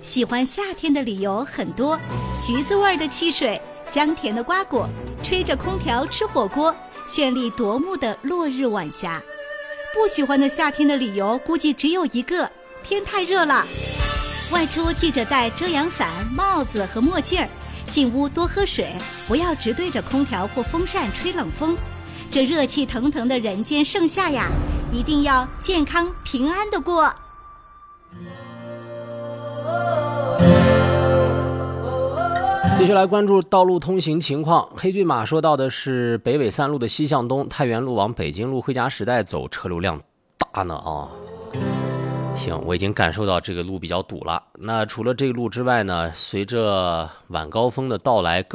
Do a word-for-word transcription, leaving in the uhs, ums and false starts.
喜欢夏天的理由很多，橘子味的汽水，香甜的瓜果，吹着空调吃火锅，绚丽夺目的落日晚霞。不喜欢的夏天的理由估计只有一个，天太热了。外出记着带遮阳伞、帽子和墨镜儿，进屋多喝水，不要直对着空调或风扇吹冷风。这热气腾腾的人间盛夏呀，一定要健康平安的过。 继续来关注道路通行情况。黑骏马说到的是北纬三路的西向东，太原路往北京路汇佳时代走车流量大呢啊。行，我已经感受到这个路比较堵了。那除了这个路之外呢，随着晚高峰的到来，